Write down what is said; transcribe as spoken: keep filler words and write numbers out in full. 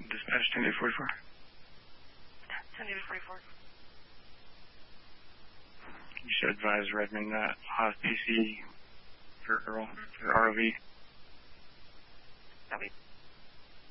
Dispatch ten eight forty-four. ten eight forty-four. You should advise Redmond that I'll have P C for, for R O V. Copy.